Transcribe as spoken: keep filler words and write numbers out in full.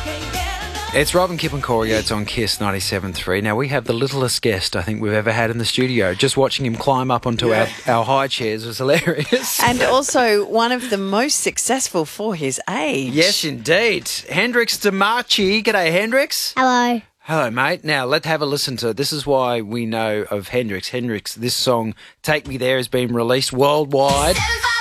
It's Rob and Kip and Corey Oates on Kiss ninety-seven point three. Now, we have the littlest guest I think we've ever had in the studio. Just watching him climb up onto yeah. our, our high chairs was hilarious. And also one of the most successful for his age. Yes, indeed. Hendrix DeMarchi. G'day, Hendrix. Hello. Hello, mate. Now, let's have a listen to it. This is why we know of Hendrix. Hendrix, this song, Take Me There, has been released worldwide.